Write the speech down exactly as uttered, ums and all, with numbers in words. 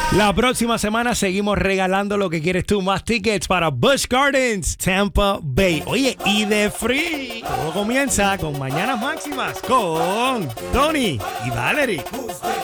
La próxima semana seguimos regalando lo que quieres tú, más tickets para Busch Gardens, Tampa Bay. Oye, y de free. Todo comienza con Mañanas Máximas con Tony y Valerie.